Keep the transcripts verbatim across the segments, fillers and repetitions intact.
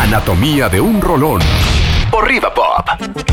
Anatomía de un rolón por Riva Pop.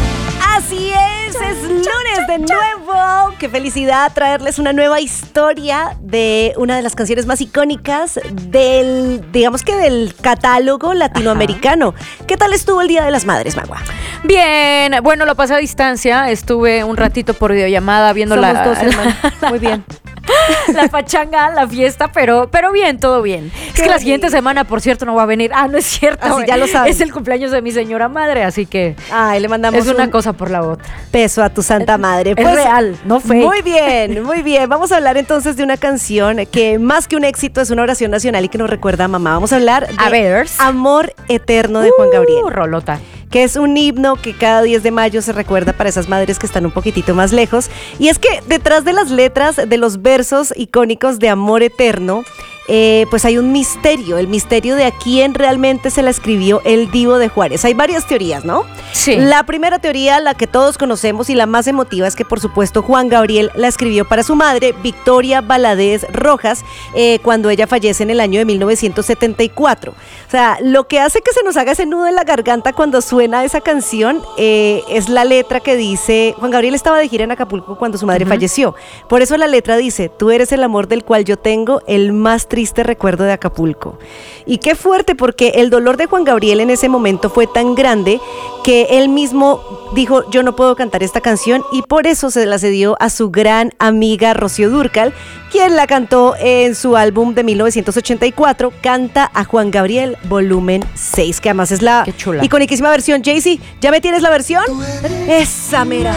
Así es, es lunes de nuevo. Qué felicidad traerles una nueva historia de una de las canciones más icónicas del, digamos que del catálogo latinoamericano. Ajá. ¿Qué tal estuvo el Día de las Madres, Magua? Bien, bueno, lo pasé a distancia. Estuve un ratito por videollamada viendo Somos la... dos, hermano. Muy bien. La pachanga, la fiesta, pero, pero bien, todo bien. Qué es que bonito. La siguiente semana, por cierto, no va a venir. Ah, no es cierto. Así ya lo sabes. Es el cumpleaños de mi señora madre, así que... Ay, le mandamos es una un cosa por la otra. Beso a tu santa madre. Es pues, real, no fake. Muy bien, muy bien. Vamos a hablar entonces de una canción que más que un éxito es una oración nacional y que nos recuerda a mamá. Vamos a hablar de a ver. Amor Eterno de Juan Gabriel. Uh, rolota. Que es un himno que cada diez de mayo se recuerda para esas madres que están un poquitito más lejos. Y es que detrás de las letras de los versos icónicos de Amor Eterno, eh, pues hay un misterio, el misterio de a quién realmente se la escribió el Divo de Juárez. Hay varias teorías, ¿no? Sí. La primera teoría, la que todos conocemos y la más emotiva, es que por supuesto Juan Gabriel la escribió para su madre, Victoria Valadez Rojas, eh, cuando ella fallece en el año de mil novecientos setenta y cuatro. O sea, lo que hace que se nos haga ese nudo en la garganta cuando suena esa canción eh, es la letra que dice, Juan Gabriel estaba de gira en Acapulco cuando su madre uh-huh. falleció. Por eso la letra dice, tú eres el amor del cual yo tengo el más triste recuerdo de Acapulco. Y qué fuerte, porque el dolor de Juan Gabriel en ese momento fue tan grande que él mismo dijo, yo no puedo cantar esta canción, y por eso se la cedió a su gran amiga Rocío Dúrcal, quien la cantó en su álbum de mil novecientos ochenta y cuatro, Canta a Juan Gabriel, volumen seis, que además es la iconiquísima versión. Jaycee, ¿ya me tienes la versión? Esa mera.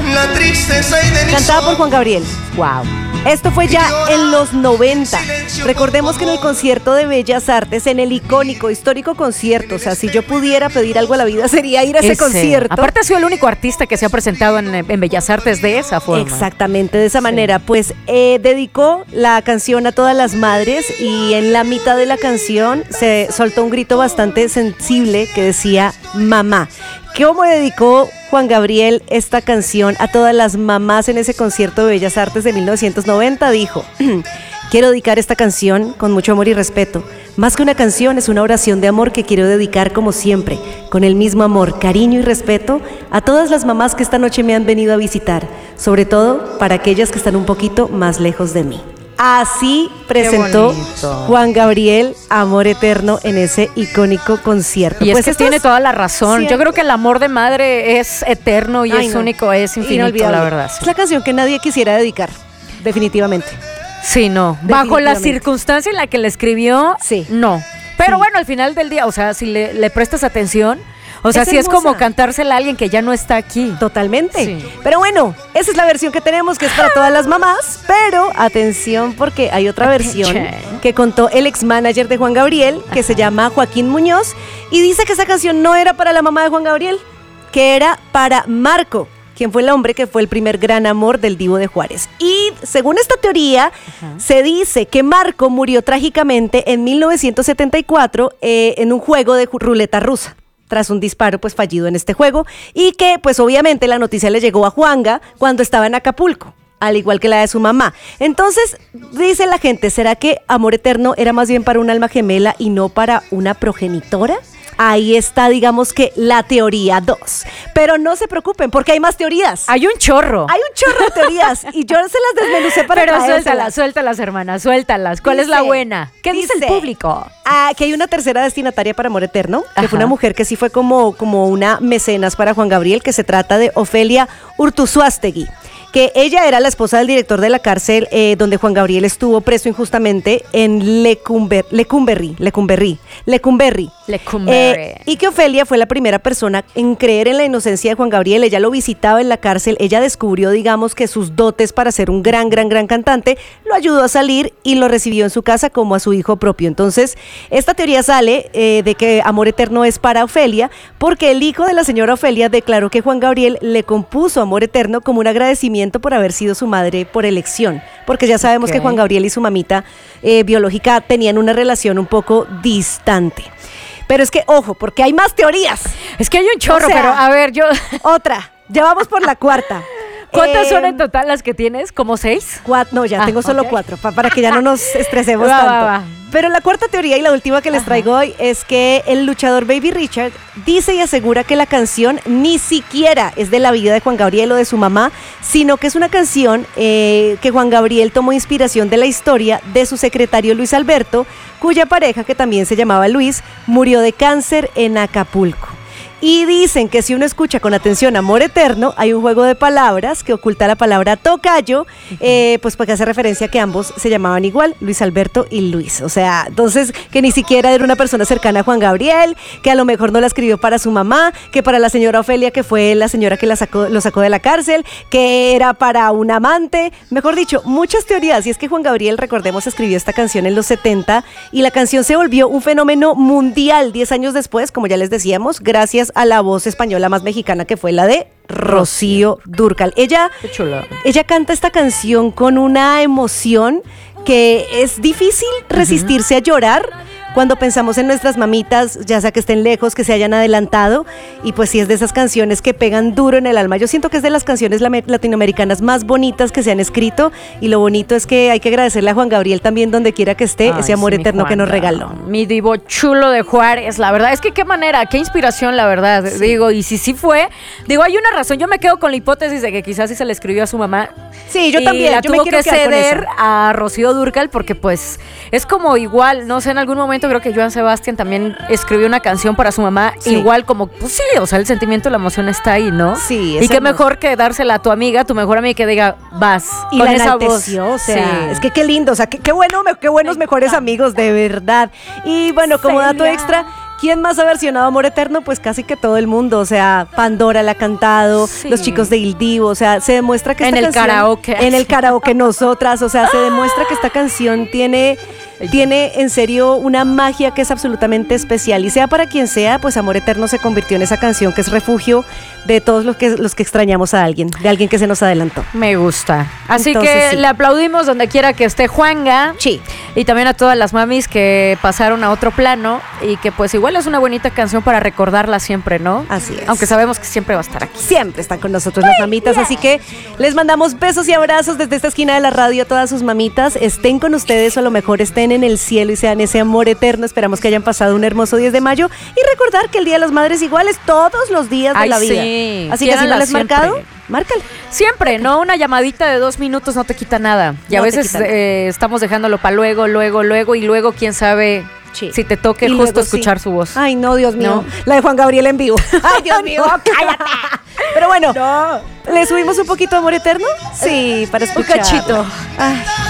Cantada por Juan Gabriel. Wow. Esto fue ya en los noventa. Recordemos que en el concierto de Bellas Artes, en el icónico, histórico concierto, o sea, si yo pudiera pedir algo a la vida sería ir a ese, ese concierto. Aparte ha sido el único artista que se ha presentado en, en Bellas Artes de esa forma. Exactamente, de esa sí. manera. Pues eh, dedicó la canción a todas las madres y en la mitad de la canción se soltó un grito bastante sensible que decía mamá. ¿Cómo dedicó Juan Gabriel esta canción a todas las mamás en ese concierto de Bellas Artes de mil novecientos noventa? Dijo, quiero dedicar esta canción con mucho amor y respeto. Más que una canción, es una oración de amor que quiero dedicar como siempre, con el mismo amor, cariño y respeto, a todas las mamás que esta noche me han venido a visitar, sobre todo para aquellas que están un poquito más lejos de mí. Así presentó Juan Gabriel Amor Eterno en ese icónico concierto. Y pues es que tiene toda la razón. Cierto. Yo creo que el amor de madre es eterno y Ay, es no. único, es infinito, Inolvidable. la verdad. Sí. Es la canción que nadie quisiera dedicar, definitivamente. Sí, no. Bajo la circunstancia en la que la escribió, sí. no. Pero sí. bueno, al final del día, o sea, si le, le prestas atención... O sea, es sí hermosa. Es como cantársela a alguien que ya no está aquí. Totalmente. Sí. Pero bueno, esa es la versión que tenemos, que es para todas las mamás. Pero atención, porque hay otra versión que contó el ex manager de Juan Gabriel, que Ajá. se llama Joaquín Muñoz, y dice que esa canción no era para la mamá de Juan Gabriel, que era para Marco, quien fue el hombre que fue el primer gran amor del Divo de Juárez. Y según esta teoría, Ajá. se dice que Marco murió trágicamente en mil novecientos setenta y cuatro eh, en un juego de ruleta rusa, tras un disparo pues fallido en este juego, y que pues obviamente la noticia le llegó a Juanga cuando estaba en Acapulco, al igual que la de su mamá. Entonces, dice la gente, ¿será que Amor Eterno era más bien para un alma gemela y no para una progenitora? Ahí está, digamos que la teoría dos. Pero no se preocupen, porque hay más teorías. Hay un chorro. Hay un chorro de teorías y yo se las desmenucé para Pero suéltalas, suéltalas, hermanas, suéltalas. ¿Cuál dice, es la buena? ¿Qué dice, dice el público? Ah, que hay una tercera destinataria para Amor Eterno, que Ajá. fue una mujer que sí fue como, como una mecenas para Juan Gabriel, que se trata de Ofelia Urtuzuastegui, que ella era la esposa del director de la cárcel eh, donde Juan Gabriel estuvo preso injustamente en Lecumber, Lecumberri, Lecumberri, Lecumberri. Lecumberri. Eh, y que Ofelia fue la primera persona en creer en la inocencia de Juan Gabriel. Ella lo visitaba en la cárcel, ella descubrió, digamos, que sus dotes para ser un gran, gran, gran cantante, lo ayudó a salir y lo recibió en su casa como a su hijo propio. Entonces, esta teoría sale eh, de que Amor Eterno es para Ofelia, porque el hijo de la señora Ofelia declaró que Juan Gabriel le compuso Amor Eterno como un agradecimiento por haber sido su madre por elección, porque ya sabemos okay. que Juan Gabriel y su mamita eh, biológica tenían una relación un poco distante. Pero es que, ojo, porque hay más teorías. Es que hay un chorro, o sea, pero a ver, yo... Otra, ya vamos por la cuarta. ¿Cuántas eh, son en total las que tienes? ¿Como seis? Cuatro, no, ya ah, tengo solo okay. cuatro, pa, para que ya no nos estresemos va, tanto. Va, va. Pero la cuarta teoría y la última que les traigo Ajá. hoy es que el luchador Baby Richard dice y asegura que la canción ni siquiera es de la vida de Juan Gabriel o de su mamá, sino que es una canción eh, que Juan Gabriel tomó inspiración de la historia de su secretario Luis Alberto, cuya pareja, que también se llamaba Luis, murió de cáncer en Acapulco. Y dicen que si uno escucha con atención Amor Eterno, hay un juego de palabras que oculta la palabra tocayo, eh, pues porque hace referencia a que ambos se llamaban igual, Luis Alberto y Luis. O sea, entonces que ni siquiera era una persona cercana a Juan Gabriel, que a lo mejor no la escribió para su mamá, que para la señora Ofelia, que fue la señora que la sacó, lo sacó de la cárcel, que era para un amante. Mejor dicho, muchas teorías. Y es que Juan Gabriel, recordemos, escribió esta canción en los setenta y la canción se volvió un fenómeno mundial diez años después, como ya les decíamos, gracias a la voz española más mexicana que fue la de Rocío Dúrcal. Ella, ella canta esta canción con una emoción que es difícil resistirse uh-huh. a llorar cuando pensamos en nuestras mamitas, ya sea que estén lejos, que se hayan adelantado, y pues sí es de esas canciones que pegan duro en el alma. Yo siento que es de las canciones latinoamericanas más bonitas que se han escrito, y lo bonito es que hay que agradecerle a Juan Gabriel también donde quiera que esté, Ay, ese amor sí, eterno que nos regaló. Mi divo chulo de Juárez, la verdad es que qué manera, qué inspiración, la verdad, sí. digo, y si sí fue, digo, hay una razón, yo me quedo con la hipótesis de que quizás sí se le escribió a su mamá. Sí, yo y también, la yo tuvo me quiero que ceder a Rocío Dúrcal porque pues es como igual, no sé, en algún momento creo que Joan Sebastián también escribió una canción para su mamá, sí. igual como, pues sí, o sea, el sentimiento, la emoción está ahí, ¿no? Sí. Y qué mejor que dársela a tu amiga, tu mejor amiga, que diga, vas, y con la esa voz. O sea, sí. es que qué lindo, o sea, qué, qué bueno, qué buenos mejores amigos, de verdad. Y bueno, como Celia. Dato extra, ¿quién más ha versionado Amor Eterno? Pues casi que todo el mundo, o sea, Pandora la ha cantado, sí. los chicos de Il Divo, o sea, se demuestra que esta en canción... En el karaoke. En el karaoke nosotras, o sea, se demuestra que esta canción tiene... Tiene en serio una magia que es absolutamente especial y sea para quien sea, pues Amor Eterno se convirtió en esa canción que es refugio de todos los que, los que extrañamos a alguien, de alguien que se nos adelantó. Me gusta. Así Entonces, que sí. le aplaudimos donde quiera que esté Juanga. Sí. Y también a todas las mamis que pasaron a otro plano y que pues igual es una bonita canción para recordarla siempre, ¿no? Así es. Aunque sabemos que siempre va a estar aquí. Siempre están con nosotros las mamitas, así que les mandamos besos y abrazos desde esta esquina de la radio a todas sus mamitas. Estén con ustedes o a lo mejor estén en el cielo y sean ese amor eterno. Esperamos que hayan pasado un hermoso diez de mayo y recordar que el Día de las Madres igual es todos los días de Ay, la vida. Sí. Así que si no les has marcado, márcale. Siempre, ¿no? Una llamadita de dos minutos no te quita nada. Y no a veces eh, estamos dejándolo para luego, luego, luego y luego quién sabe... Sí. Si te toque y justo luego, escuchar sí. su voz. Ay, no, Dios mío. ¿No? La de Juan Gabriel en vivo. Ay, Dios mío, cállate. Pero bueno, no. ¿Le subimos un poquito Amor Eterno? Sí, para escuchar. Un cachito. Ay.